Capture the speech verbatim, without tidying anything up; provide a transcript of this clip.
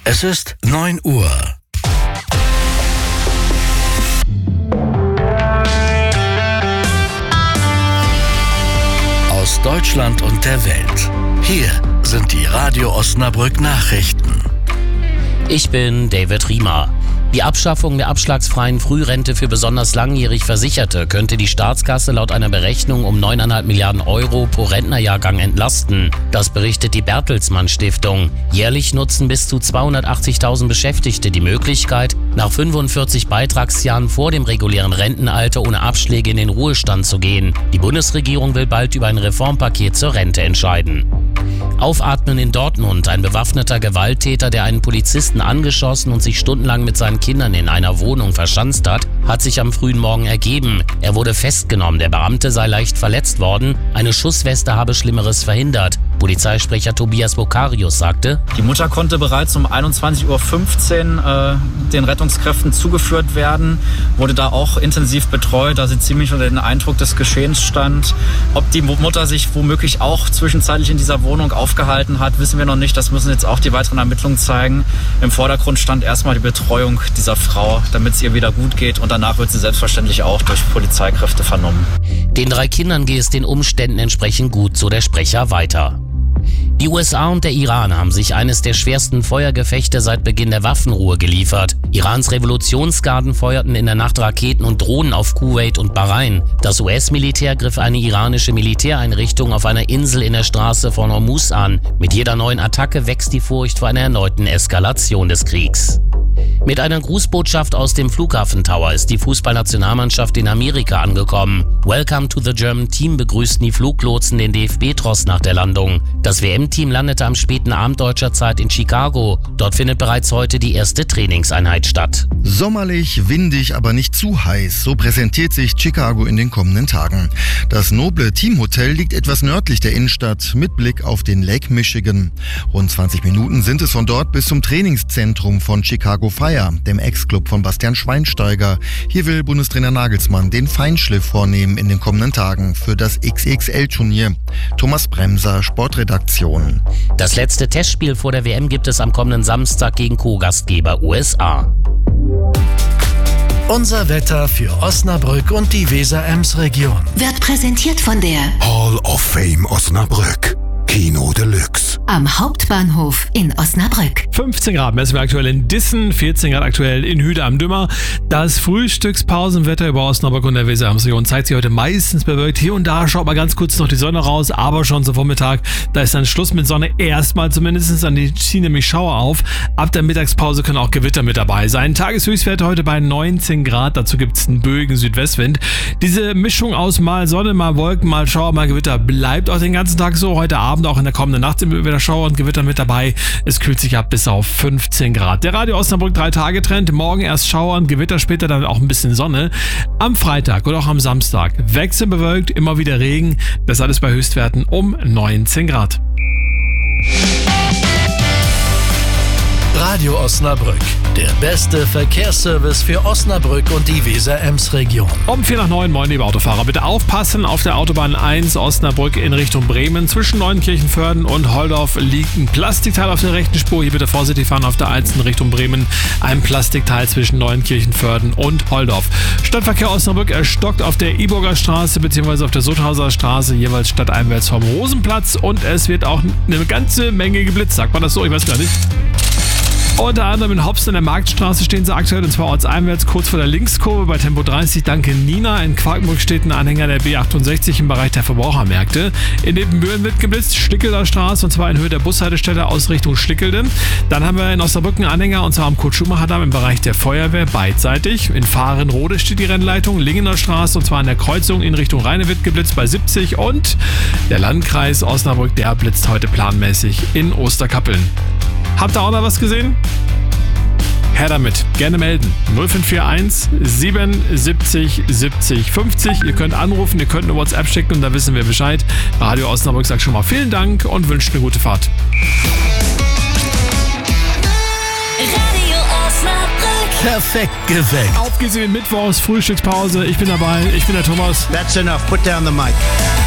Es ist neun Uhr. Aus Deutschland und der Welt. Hier sind die Radio Osnabrück Nachrichten. Ich bin David Riemer. Die Abschaffung der abschlagsfreien Frührente für besonders langjährig Versicherte könnte die Staatskasse laut einer Berechnung um neun Komma fünf Milliarden Euro pro Rentnerjahrgang entlasten. Das berichtet die Bertelsmann Stiftung. Jährlich nutzen bis zu zweihundertachtzigtausend Beschäftigte die Möglichkeit, nach fünfundvierzig Beitragsjahren vor dem regulären Rentenalter ohne Abschläge in den Ruhestand zu gehen. Die Bundesregierung will bald über ein Reformpaket zur Rente entscheiden. Aufatmen in Dortmund. Ein bewaffneter Gewalttäter, der einen Polizisten angeschossen und sich stundenlang mit seinen Kindern in einer Wohnung verschanzt hat, hat sich am frühen Morgen ergeben. Er wurde festgenommen. Der Beamte sei leicht verletzt worden. Eine Schussweste habe Schlimmeres verhindert. Polizeisprecher Tobias Bokarius sagte: Die Mutter konnte bereits um einundzwanzig Uhr fünfzehn äh, den Rettungskräften zugeführt werden, wurde da auch intensiv betreut, da sie ziemlich unter den Eindruck des Geschehens stand. Ob die Mutter sich womöglich auch zwischenzeitlich in dieser Wohnung aufgehalten hat, wissen wir noch nicht. Das müssen jetzt auch die weiteren Ermittlungen zeigen. Im Vordergrund stand erstmal die Betreuung dieser Frau, damit es ihr wieder gut geht, und danach wird sie selbstverständlich auch durch Polizeikräfte vernommen. Den drei Kindern gehe es den Umständen entsprechend gut, so der Sprecher weiter. Die U S A und der Iran haben sich eines der schwersten Feuergefechte seit Beginn der Waffenruhe geliefert. Irans Revolutionsgarden feuerten in der Nacht Raketen und Drohnen auf Kuwait und Bahrain. Das U S-Militär griff eine iranische Militäreinrichtung auf einer Insel in der Straße von Hormuz an. Mit jeder neuen Attacke wächst die Furcht vor einer erneuten Eskalation des Kriegs. Mit einer Grußbotschaft aus dem Flughafen Tower ist die Fußballnationalmannschaft in Amerika angekommen. Welcome to the German Team begrüßten die Fluglotsen den D F B-Tross nach der Landung. Das W M-Team landete am späten Abend deutscher Zeit in Chicago. Dort findet bereits heute die erste Trainingseinheit statt. Sommerlich, windig, aber nicht zu heiß. So präsentiert sich Chicago in den kommenden Tagen. Das noble Teamhotel liegt etwas nördlich der Innenstadt mit Blick auf den Lake Michigan. Rund zwanzig Minuten sind es von dort bis zum Trainingszentrum von Chicago Fire, dem Ex-Club von Bastian Schweinsteiger. Hier will Bundestrainer Nagelsmann den Feinschliff vornehmen in den kommenden Tagen für das X X L-Turnier. Thomas Bremser, Sportredaktion. Das letzte Testspiel vor der W M gibt es am kommenden Samstag gegen Co-Gastgeber U S A. Unser Wetter für Osnabrück und die Weser-Ems-Region Wird präsentiert von der Hall of Fame Osnabrück. Kino Deluxe. Am Hauptbahnhof in Osnabrück. fünfzehn Grad messen wir aktuell in Dissen, vierzehn Grad aktuell in Hüde am Dümmer. Das Frühstückspausenwetter über Osnabrück und der Weser-Ems-Region zeigt sich heute meistens bewölkt. Hier und da schaut mal ganz kurz noch die Sonne raus, aber schon zum Vormittag, da ist dann Schluss mit Sonne. Erstmal zumindest, an die ziehen nämlich Schauer auf. Ab der Mittagspause können auch Gewitter mit dabei sein. Tageshöchstwert heute bei neunzehn Grad, dazu gibt es einen böigen Südwestwind. Diese Mischung aus mal Sonne, mal Wolken, mal Schauer, mal Gewitter bleibt auch den ganzen Tag so. Heute Abend, auch in der kommenden Nacht, sind wir wieder Schauer und Gewitter mit dabei. Es kühlt sich ab bis auf fünfzehn Grad. Der Radio Osnabrück drei Tage Trend. Morgen erst Schauer und Gewitter, später dann auch ein bisschen Sonne. Am Freitag oder auch am Samstag wechselnd bewölkt, immer wieder Regen. Das alles bei Höchstwerten um neunzehn Grad. Radio Osnabrück, der beste Verkehrsservice für Osnabrück und die Weser-Ems-Region. Um vier nach neun, moin liebe Autofahrer. Bitte aufpassen, auf der Autobahn eins Osnabrück in Richtung Bremen. Zwischen Neunkirchen-Vörden und Holdorf liegt ein Plastikteil auf der rechten Spur. Hier bitte vorsichtig fahren auf der eins in Richtung Bremen. Ein Plastikteil zwischen Neunkirchen-Vörden und Holdorf. Stadtverkehr Osnabrück erstockt auf der Iburger Straße bzw. auf der Sutthauser Straße, jeweils stadteinwärts vom Rosenplatz. Und es wird auch eine ganze Menge geblitzt. Sagt man das so? Ich weiß gar nicht. Unter anderem in Hopst in der Marktstraße stehen sie aktuell, und zwar ortseinwärts kurz vor der Linkskurve bei Tempo dreißig. Danke Nina. In Quakenbrück steht ein Anhänger der B achtundsechzig im Bereich der Verbrauchermärkte. In Ebenbüren wird geblitzt, Schlickelder Straße, und zwar in Höhe der Bushaltestelle aus Richtung Schlickelden. Dann haben wir in Osnabrück einen Anhänger, und zwar am Kurt-Schumacher-Damm im Bereich der Feuerwehr beidseitig. In Fahrenrode steht die Rennleitung, Lingener Straße, und zwar an der Kreuzung in Richtung Rheine wird geblitzt bei siebzig. Und der Landkreis Osnabrück, der blitzt heute planmäßig in Osterkappeln. Habt ihr auch noch was gesehen? Her damit, gerne melden. null fünf vier eins siebenundsiebzig siebzig fünfzig. Ihr könnt anrufen, ihr könnt eine WhatsApp schicken und da wissen wir Bescheid. Radio Osnabrück sagt schon mal vielen Dank und wünscht eine gute Fahrt. Radio Osnabrück. Perfekt geweckt. Auf geht's in den Mittwochs, Frühstückspause. Ich bin dabei, ich bin der Thomas. That's enough. Put down the mic.